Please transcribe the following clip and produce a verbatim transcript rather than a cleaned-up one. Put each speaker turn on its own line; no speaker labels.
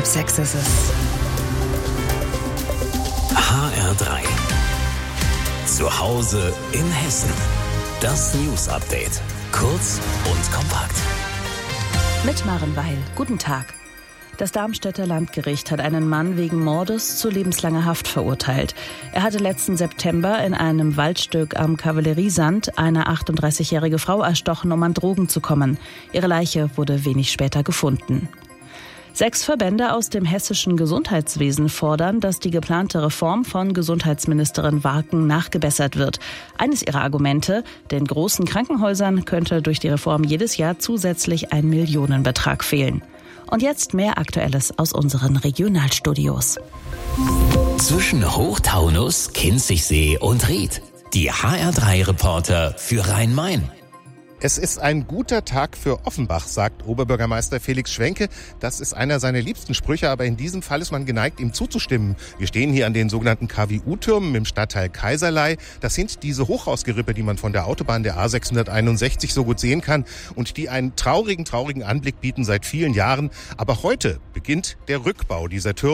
sechs ist es.
H R drei. Zu Hause in Hessen. Das News Update. Kurz und kompakt.
Mit Maren Weil. Guten Tag. Das Darmstädter Landgericht hat einen Mann wegen Mordes zu lebenslanger Haft verurteilt. Er hatte letzten September in einem Waldstück am Kavalleriesand eine achtunddreißigjährige Frau erstochen, um an Drogen zu kommen. Ihre Leiche wurde wenig später gefunden. Sechs Verbände aus dem hessischen Gesundheitswesen fordern, dass die geplante Reform von Gesundheitsministerin Warken nachgebessert wird. Eines ihrer Argumente: den großen Krankenhäusern könnte durch die Reform jedes Jahr zusätzlich ein Millionenbetrag fehlen. Und jetzt mehr Aktuelles aus unseren Regionalstudios.
Zwischen Hochtaunus, Kinzigsee und Ried. Die H R drei Reporter für Rhein-Main.
Es ist ein guter Tag für Offenbach, sagt Oberbürgermeister Felix Schwenke. Das ist einer seiner liebsten Sprüche, aber in diesem Fall ist man geneigt, ihm zuzustimmen. Wir stehen hier an den sogenannten K W U-Türmen im Stadtteil Kaiserlei. Das sind diese Hochhausgerippe, die man von der Autobahn der A sechshunderteinundsechzig so gut sehen kann und die einen traurigen, traurigen Anblick bieten seit vielen Jahren. Aber heute beginnt der Rückbau dieser Türme.